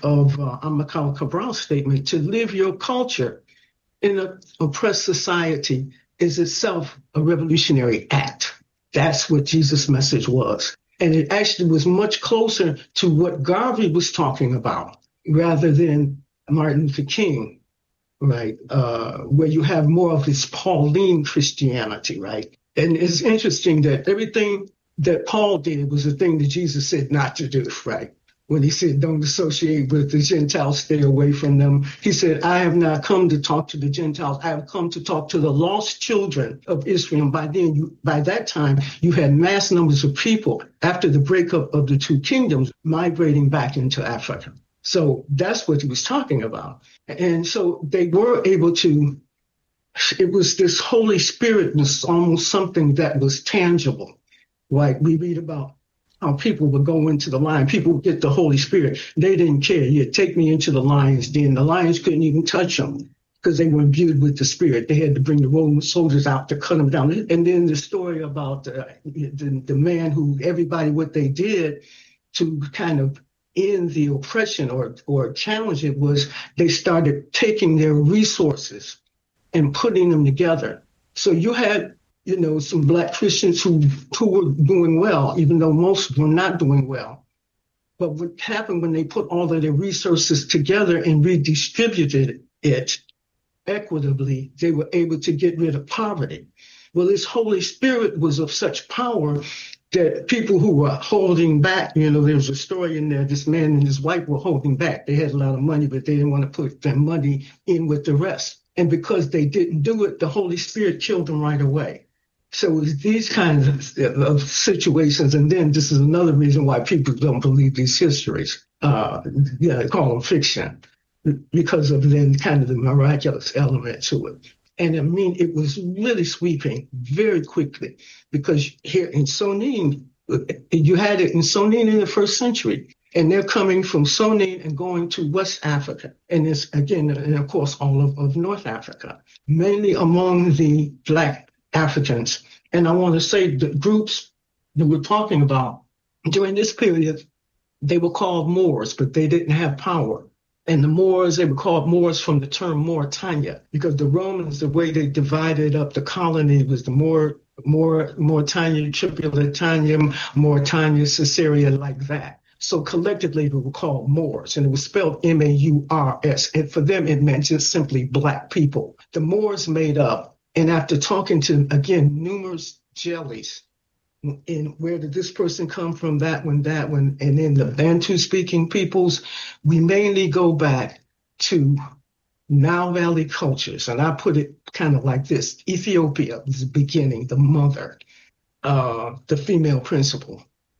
of Amilcar Cabral's statement, to live your culture in an oppressed society is itself a revolutionary act. That's what Jesus' message was. And it actually was much closer to what Garvey was talking about rather than Martin Luther King, right? Where you have more of this Pauline Christianity, right? And it's interesting that everything that Paul did was the thing that Jesus said not to do, right? When he said, don't associate with the Gentiles, stay away from them. He said, I have not come to talk to the Gentiles. I have come to talk to the lost children of Israel. By that time, you had mass numbers of people after the breakup of the two kingdoms migrating back into Africa. So that's what he was talking about. And so they were able to, it was this Holy Spirit was almost something that was tangible. Like we read about how people would go into the lion. People would get the Holy Spirit. They didn't care. You'd take me into the lion's den. The lions couldn't even touch them because they were imbued with the Spirit. They had to bring the Roman soldiers out to cut them down. And then the story about the man who everybody, what they did to kind of end the oppression or challenge it was they started taking their resources and putting them together. So you had some Black Christians who were doing well, even though most were not doing well. But what happened when they put all of their resources together and redistributed it equitably, they were able to get rid of poverty. Well, this Holy Spirit was of such power that people who were holding back, there's a story in there, this man and his wife were holding back. They had a lot of money, but they didn't want to put their money in with the rest. And because they didn't do it, the Holy Spirit killed them right away. So it's these kinds of situations. And then this is another reason why people don't believe these histories. They call them fiction because of then kind of the miraculous element to it. And I mean, it was really sweeping very quickly because here in Sonin, you had it in Sonin in the first century. And they're coming from Sonin and going to West Africa. And it's, again, and of course, all of North Africa, mainly among the Black Africans. And I want to say the groups that we're talking about during this period, they were called Moors, but they didn't have power. And the Moors, they were called Moors from the term Mauritania, because the Romans, the way they divided up the colony was the Mauritania, Tripolitania, Mauritania, Caesarea, like that. So collectively, they were called Moors, and it was spelled M-A-U-R-S. And for them, it meant just simply Black people. The Moors made up. And after talking to, again, numerous jellies, and where did this person come from, that one, and then the Bantu-speaking peoples, we mainly go back to Nile Valley cultures. And I put it kind of like this. Ethiopia was the beginning, the mother, the female principle.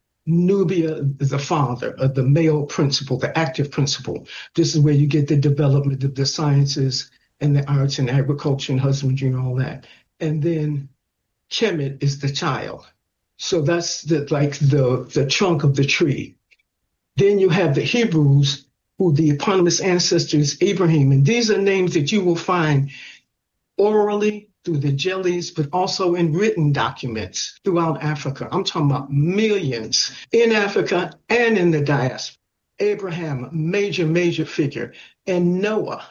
Nubia is the father of the male principle, the active principle. This is where you get the development of the sciences and the arts and agriculture and husbandry and all that. And then Kemet is the child. So that's the trunk of the tree. Then you have the Hebrews, who the eponymous ancestors, Abraham. And these are names that you will find orally through the jellies, but also in written documents throughout Africa. I'm talking about millions in Africa and in the diaspora. Abraham, major figure. And Noah,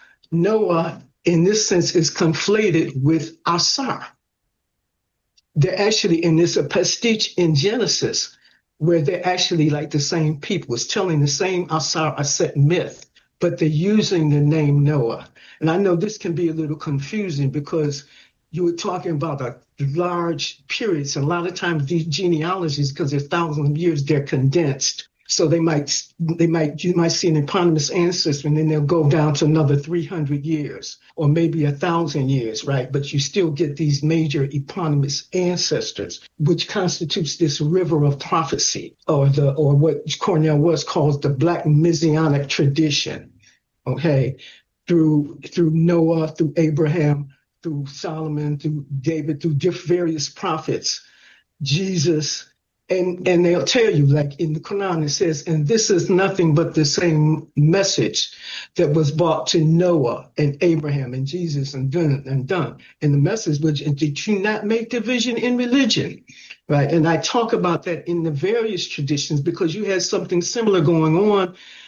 in this sense, is conflated with Asar. They're actually, and there's a pastiche in Genesis where they're actually like the same people. It's telling the same Asar Aset myth, but they're using the name Noah. And I know this can be a little confusing because you were talking about a large periods. And a lot of times these genealogies, because they're thousands of years, they're condensed. So you might see an eponymous ancestor, and then they'll go down to another 300 years or maybe 1,000 years, right? But you still get these major eponymous ancestors, which constitutes this river of prophecy, or what Cornell West calls the Black Messianic tradition. Okay, through Noah, through Abraham, through Solomon, through David, through various prophets, Jesus. And they'll tell you, like in the Quran, it says, and this is nothing but the same message that was brought to Noah and Abraham and Jesus and done. And the message was, did you not make division in religion? Right. And I talk about that in the various traditions because you had something similar going on